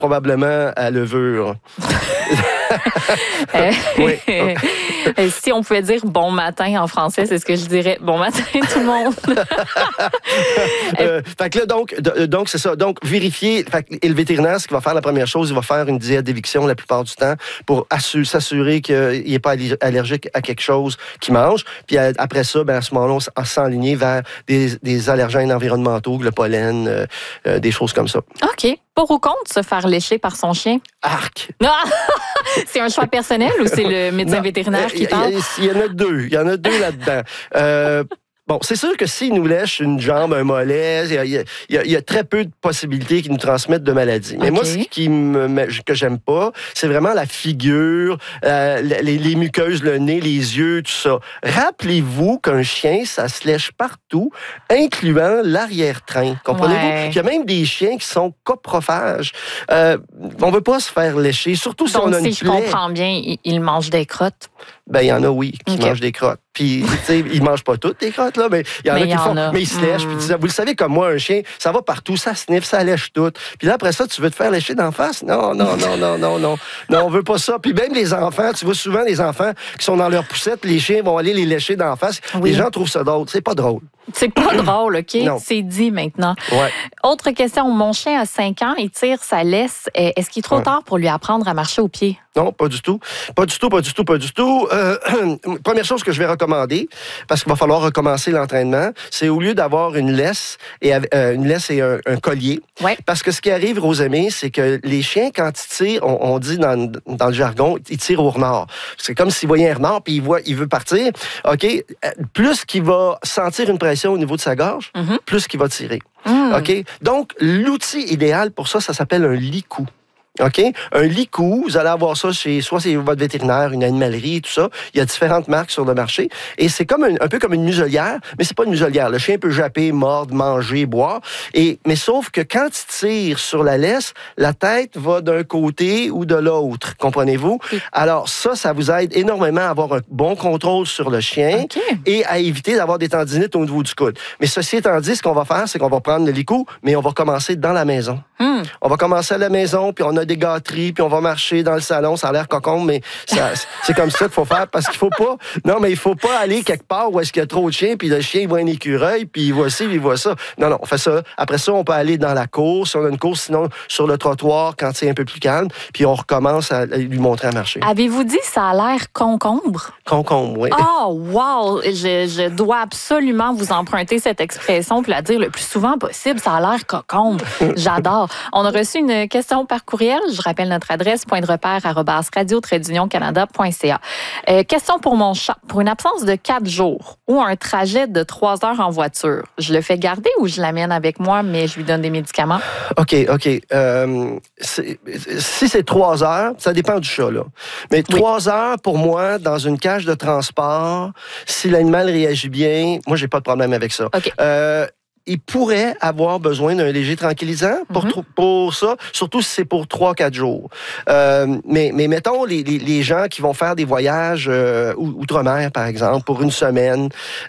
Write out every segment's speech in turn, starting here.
probablement à levure. Oui. Si on pouvait dire bon matin en français, c'est ce que je dirais. Bon matin tout le monde. Fait que là, donc c'est ça. Donc, vérifier. Et le vétérinaire, ce qu'il va faire, la première chose, il va faire une diète d'éviction la plupart du temps pour s'assurer qu'il n'est pas allergique à quelque chose qu'il mange. Puis après ça, à ce moment-là, on s'enligner vers des allergènes environnementaux, le pollen, des choses comme ça. OK. Pour ou contre se faire lécher par son chien? Arc! Ah! C'est un choix personnel ou c'est le médecin vétérinaire qui parle? Il y en a deux. Il y en a deux là-dedans. Bon, c'est sûr que s'il nous lèche une jambe, un mollet, il y a très peu de possibilités qu'il nous transmettent de maladies. Mais moi, ce que j'aime pas, c'est vraiment la figure, les muqueuses, le nez, les yeux, tout ça. Rappelez-vous qu'un chien, ça se lèche partout, incluant l'arrière-train. Comprenez-vous? Ouais. Il y a même des chiens qui sont coprophages. On veut pas se faire lécher, surtout si on a une plaie. Si je comprends bien, il mange des crottes. Ben, il y en a, oui, qui mangent des crottes. Puis, tu sais, ils mangent pas toutes, des crottes, là, mais il y en a qui font. Mais ils se lèchent. Puis, vous le savez, comme moi, un chien, ça va partout, ça sniffe, ça lèche tout. Puis là, après ça, tu veux te faire lécher d'en face? Non. Non, on veut pas ça. Puis même les enfants, tu vois souvent les enfants qui sont dans leur poussette, les chiens vont aller les lécher d'en face. Oui. Les gens trouvent ça drôle. C'est pas drôle. C'est pas drôle, OK? Non. C'est dit maintenant. Ouais. Autre question. Mon chien a 5 ans, il tire sa laisse. Est-ce qu'il est trop tard pour lui apprendre à marcher au pied? Non, pas du tout. Pas du tout. Première chose que je vais recommander, parce qu'il va falloir recommencer l'entraînement, c'est au lieu d'avoir une laisse et un collier. Ouais. Parce que ce qui arrive, Rosemée, c'est que les chiens, quand ils tirent, on dit dans le jargon, ils tirent au renard. C'est comme s'il voyait un renard puis il veut partir. OK? Plus qu'il va sentir une pression au niveau de sa gorge, plus qu'il va tirer. OK? Donc, l'outil idéal pour ça s'appelle un licou. OK? Un licou, vous allez avoir ça soit c'est votre vétérinaire, une animalerie, tout ça. Il y a différentes marques sur le marché. Et c'est comme un peu comme une muselière, mais c'est pas une muselière. Le chien peut japper, mordre, manger, boire. Mais sauf que quand il tire sur la laisse, la tête va d'un côté ou de l'autre. Comprenez-vous? Alors ça vous aide énormément à avoir un bon contrôle sur le chien et à éviter d'avoir des tendinites au niveau du coude. Mais ceci étant dit, ce qu'on va faire, c'est qu'on va prendre le licou, mais on va commencer dans la maison. On va commencer à la maison, puis on a des gâteries, puis on va marcher dans le salon. Ça a l'air cocon, mais c'est comme ça qu'il faut faire, parce qu'il faut pas... Non, mais il faut pas aller quelque part où est-ce qu'il y a trop de chiens, puis le chien, il voit un écureuil, puis il voit ci, puis il voit ça. Non, on fait ça. Après ça, on peut aller dans la cour, si on a une cour, sinon sur le trottoir, quand c'est un peu plus calme, puis on recommence à lui montrer à marcher. Avez-vous dit ça a l'air concombre? Concombre, oui. Oh, wow! Je dois absolument vous emprunter cette expression puis la dire le plus souvent possible. Ça a l'air concombre. J'adore. On a reçu une question par courriel. Je rappelle notre adresse, point-de-repère@radio-canada.ca. Question pour mon chat. Pour une absence de 4 jours ou un trajet de 3 heures en voiture, je le fais garder ou je l'amène avec moi, mais je lui donne des médicaments? OK. Si c'est 3 heures, ça dépend du chat, là. Mais 3 heures, pour moi, dans une cage de transport, si l'animal réagit bien, moi, j'ai pas de problème avec ça. Okay. Il pourrait avoir besoin d'un léger tranquillisant pour ça, surtout si c'est pour 3-4 jours. Mais mettons, les gens qui vont faire des voyages outre-mer, par exemple, pour une semaine,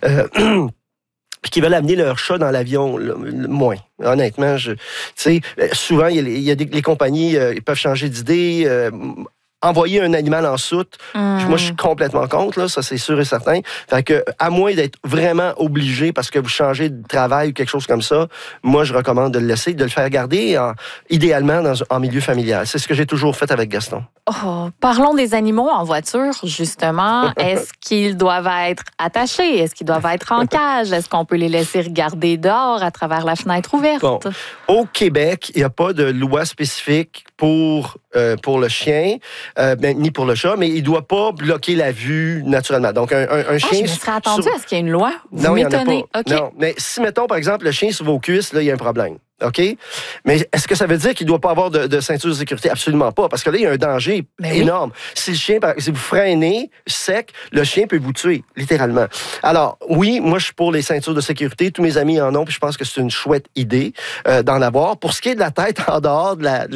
puis qui veulent amener leur chat dans l'avion, moins. Honnêtement, souvent, les compagnies ils peuvent changer d'idée. Envoyer un animal en soute, moi, je suis complètement contre, là, ça, c'est sûr et certain. Fait que, à moins d'être vraiment obligé parce que vous changez de travail ou quelque chose comme ça, moi, je recommande de le laisser, de le faire garder, idéalement, en milieu familial. C'est ce que j'ai toujours fait avec Gaston. Oh, parlons des animaux en voiture, justement. Est-ce qu'ils doivent être attachés? Est-ce qu'ils doivent être en cage? Est-ce qu'on peut les laisser regarder dehors à travers la fenêtre ouverte? Bon. Au Québec, il n'y a pas de loi spécifique pour le chien, ni pour le chat, mais il ne doit pas bloquer la vue naturellement. Donc, un chien... Je me serais attendu à ce qu'il y ait une loi. Non, il n'y en a pas. Okay. Non, mais si, mettons, par exemple, le chien sur vos cuisses, là, il y a un problème. OK? Mais est-ce que ça veut dire qu'il ne doit pas avoir de ceinture de sécurité? Absolument pas, parce que là, il y a un danger énorme. Si vous freinez sec, le chien peut vous tuer, littéralement. Alors, oui, moi, je suis pour les ceintures de sécurité. Tous mes amis en ont, puis je pense que c'est une chouette idée d'en avoir. Pour ce qui est de la tête en dehors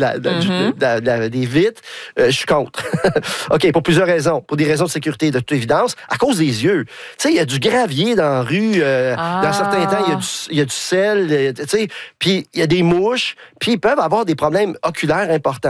des vitres, je suis contre. OK, pour plusieurs raisons. Pour des raisons de sécurité, de toute évidence. À cause des yeux. Tu sais, il y a du gravier dans la rue. Dans certains temps, il y a du sel. Tu sais, puis il y a des mouches, puis ils peuvent avoir des problèmes oculaires importants.